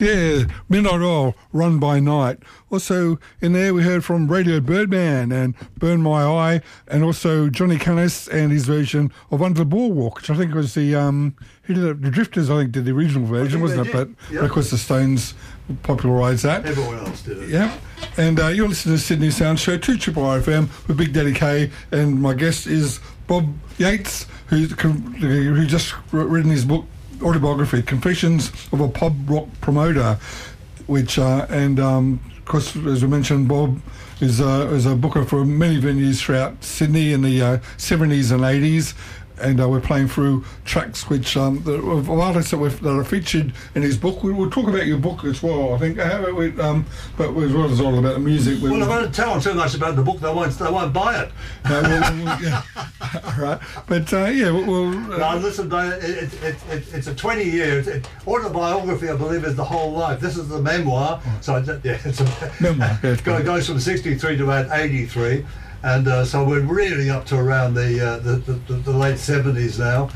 Yeah, Midnight Oil, Run by Night. Also in there we heard from Radio Birdman and Burn My Eye, and also Johnny Callis and his version of Under the Boardwalk, which I think was the who did it? The Drifters, I think, did the original version, wasn't it? But of course the Stones popularised that. Everyone else did it. Yeah. And you're listening to Sydney Sound Show, 2 FM with Big Daddy K, and my guest is Bob Yates, who just written his book, autobiography, Confessions of a Pub Rock Promoter, which of course, as we mentioned, Bob is a booker for many venues throughout Sydney in the 70s and 80s. And we're playing through tracks which of artists that are featured in his book. We'll talk about your book as well, I think. But as well as all about the music. Well, if I don't tell them too much about the book, they won't buy it. Yeah. All right. But No, listen, it's a 20-year autobiography. I believe is the whole life. This is the memoir. So it's a memoir. Yeah, it goes from 63 to about 83. And so we're really up to around the late 70s now.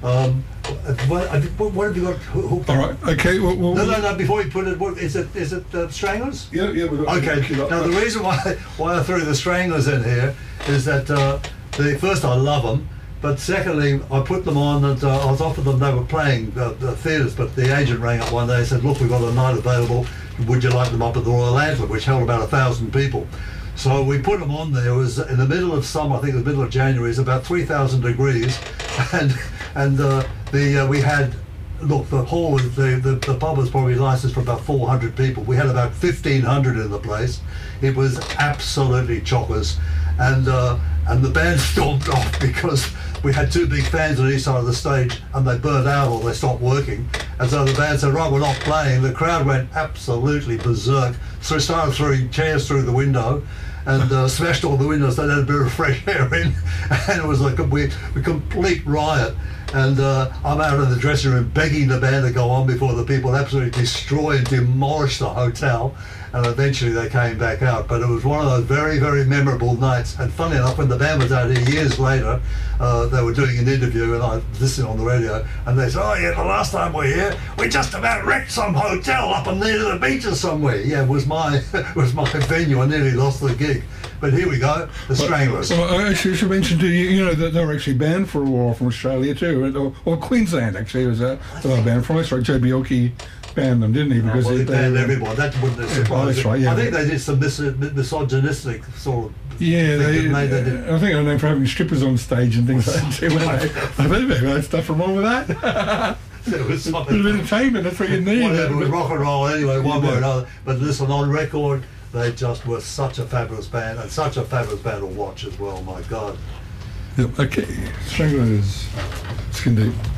What have you got hooked on? All right, okay. Well, no. Before you put it, is it Stranglers? Yeah. Okay. Now the reason why I threw the Stranglers in here is that first I love them, but secondly I put them on and I was offered them. They were playing the theatres, but the agent rang up one day and said, "Look, we've got a night available. Would you like them up at the Royal Antler, which held about 1,000 people?" So we put them on there. It was in the middle of summer, I think it was the middle of January. It's about 3,000 degrees, and we had, look, the hall was the pub was probably licensed for about 400 people. We had about 1,500 in the place. It was absolutely chockers, and the band stormed off because we had 2 big fans on each side of the stage, and they burnt out or they stopped working. And so the band said, "Right, we're not playing." The crowd went absolutely berserk. So we started throwing chairs through the window and smashed all the windows. They had a bit of fresh air in, and it was like a complete riot. And I'm out in the dressing room begging the band to go on before the people absolutely destroy and demolish the hotel. And eventually they came back out. But it was one of those very, very memorable nights. And funny enough, when the band was out here years later, they were doing an interview and I was listening on the radio, and they said, "Oh yeah, the last time we were here, we just about wrecked some hotel up on near the beaches somewhere." Yeah, it was my venue. I nearly lost the gig. But here we go, the Stranglers. Well, I actually should mention to you, that they were actually banned for a while from Australia too, or Queensland actually was they were banned from. That's right, Joe Bielke banned them, didn't he? Because they banned everyone. That wouldn't have surprised that's right, yeah. I think they did some misogynistic sort of. Yeah, I think I know for having strippers on stage and things like that too. I think they had stuff wrong with that. There was something. A bit of entertainment, that's what you need. Whatever, it was rock and roll anyway, one way or another. But listen, on record, they just were such a fabulous band, and such a fabulous band to watch as well. My God. Yep, okay, Stranglers, Skin Deep.